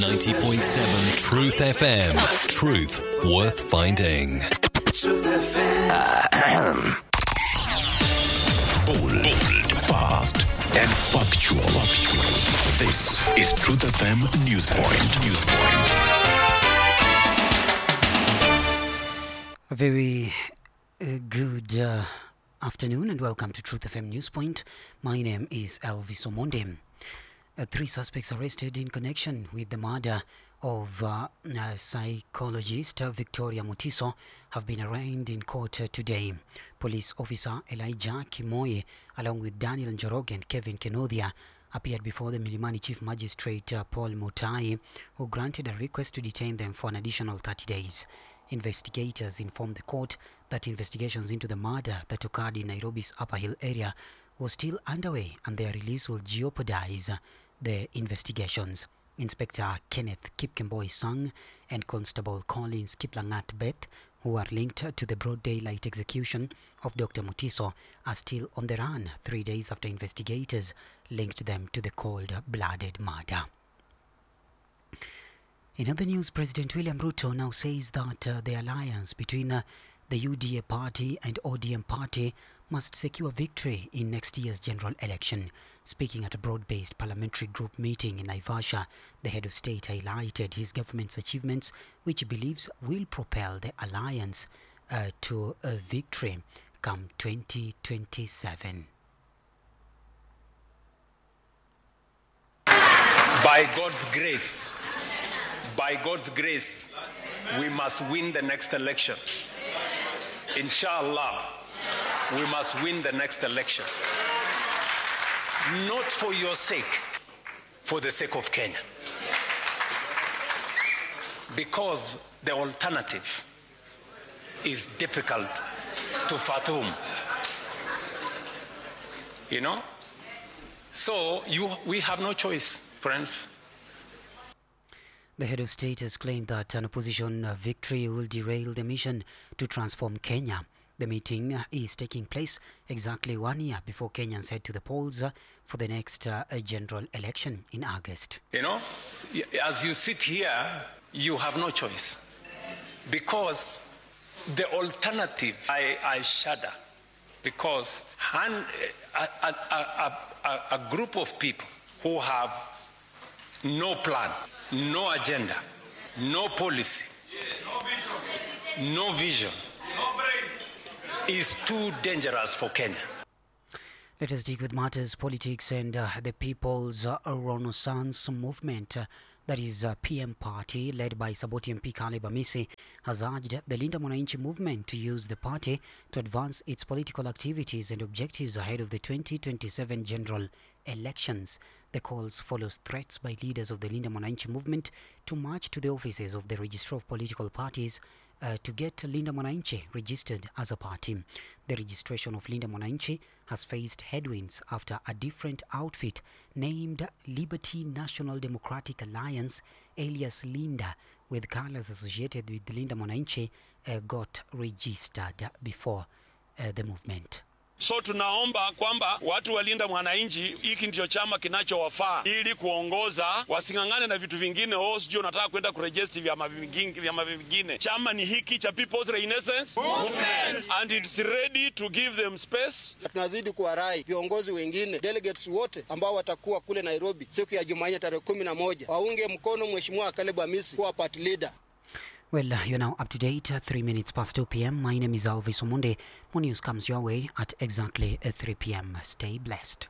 90.7 Truth FM. Truth worth finding. Truth FM. Bold, fast, and factual. This is Truth FM Newspoint. A very good afternoon and welcome to Truth FM Newspoint. My name is Elvis Omonde. 3 suspects arrested in connection with the murder of psychologist Victoria Mutiso have been arraigned in court today. Police officer Elijah Kimoye, along with Daniel Njoroge and Kevin Kenodia, appeared before the Milimani Chief Magistrate Paul Mutai, who granted a request to detain them for an additional 30 days. Investigators informed the court that investigations into the murder that occurred in Nairobi's Upper Hill area was still underway and their release will jeopardize the investigations. Inspector Kenneth Kipkemboi Sang and Constable Collins Kiplangat Bet, who are linked to the broad daylight execution of Dr. Mutiso, are still on the run 3 days after investigators linked them to the cold-blooded murder. In other news, President William Ruto now says that the alliance between the UDA party and ODM party must secure victory in next year's general election. Speaking at a broad-based parliamentary group meeting in Naivasha, the head of state highlighted his government's achievements, which he believes will propel the alliance to a victory come 2027. By God's grace, we must win the next election. Inshallah, we must win the next election. Not for your sake, for the sake of Kenya. Because the alternative is difficult to fathom. You know? So we have no choice, friends. The head of state has claimed that an opposition victory will derail the mission to transform Kenya. The meeting is taking place exactly 1 year before Kenyans head to the polls for the next general election in August. You know, as you sit here, you have no choice. Because the alternative, I shudder. Because a group of people who have no plan, no agenda, no policy, no vision, is too dangerous for Kenya. Let us dig with matters politics and the People's Renaissance Movement, that is PM Party, led by Saboti MP Caleb Amisi, has urged the Linda Mwananchi movement to use the party to advance its political activities and objectives ahead of the 2027 general elections. The calls follows threats by leaders of the Linda Mwananchi movement to march to the offices of the Registrar of Political Parties to get Linda Mwananchi registered as a party. The registration of Linda Mwananchi has faced headwinds after a different outfit named Liberty National Democratic Alliance, alias Linda, with colors associated with Linda Mwananchi, got registered before the movement. So tunaomba kwamba watu wa Linda Mwananchi, hiki ndio chama kinachowafaa ili kuongoza, wasingangane na vitu vingine. Sio unataka kwenda kuregister vyama vingine. Chama ni hiki cha People's Renaissance Movement, and it's ready to give them space. Tunazidi kuwarai viongozi wengine, delegates wote ambao watakuwa kule Nairobi siku ya Jumanne tarehe 11 waunge mkono Mheshimiwa Caleb Amisi kuwa party leader. Well, you're now up to date, 3 minutes past 2 p.m. My name is Elvis Omonde. More news comes your way at exactly 3 p.m. Stay blessed.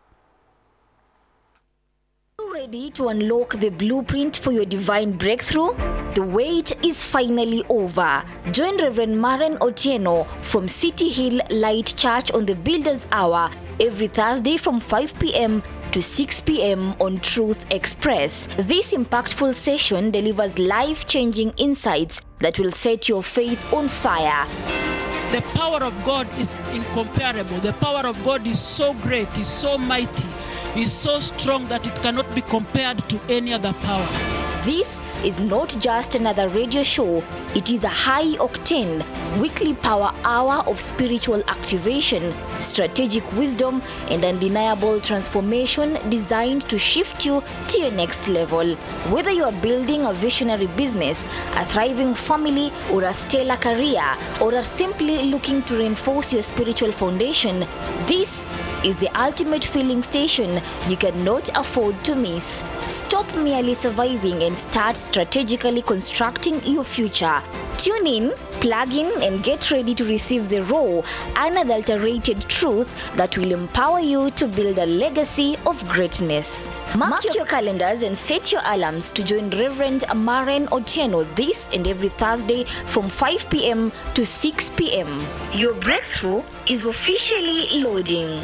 Ready to unlock the blueprint for your divine breakthrough? The wait is finally over. Join Reverend Maren Otieno from City Hill Light Church on the Builders Hour every Thursday from 5 p.m. to 6 p.m. on Truth Express. This impactful session delivers life-changing insights that will set your faith on fire. The power of God is incomparable. The power of God is so great, is so mighty, is so strong that it cannot be compared to any other power. This is not just another radio show. It is a high-octane, weekly power hour of spiritual activation strategic wisdom, and undeniable transformation designed to shift you to your next level. Whether you are building a visionary business, a thriving family, or a stellar career, or are simply looking to reinforce your spiritual foundation, this is the ultimate filling station you cannot afford to miss. Stop merely surviving and start strategically constructing your future. Tune in, plug in, and get ready to receive the raw, unadulterated truth that will empower you to build a legacy of greatness. Mark your calendars and set your alarms to join Reverend Maren Otieno this and every Thursday from 5 p.m. to 6 p.m. Your breakthrough is officially loading.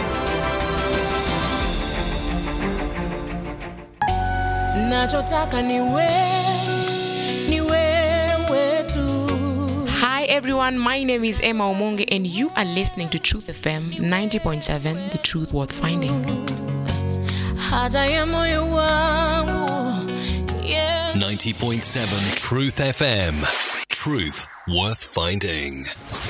Hi everyone, my name is Emma Omonge and you are listening to Truth FM 90.7, the truth worth finding. 90.7 Truth FM. Truth worth finding.